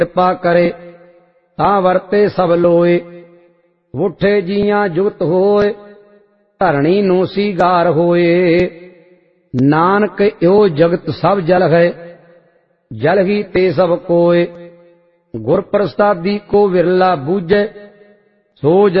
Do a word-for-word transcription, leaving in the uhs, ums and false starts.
ਕਿਰਪਾ ਕਰੇ ਤਾਂ ਵਰਤੇ ਸਭ ਲੋਏ। ਉਠੇ ਜੀਆਂ ਜੁਗਤ ਹੋਏ ਧਰਣੀ ਨੂੰ ਸੀਗਾਰ ਹੋਏ। ਨਾਨਕ ਇਹੋ ਜਗਤ ਸਭ ਜਲ ਹੈ ਜਲ ਹੀ ਤੇ ਸਭ ਕੋਏ। ਗੁਰ ਪ੍ਰਸਾਦੀ ਕੋ ਵਿਰਲਾ ਬੂਝੈ ਸੋ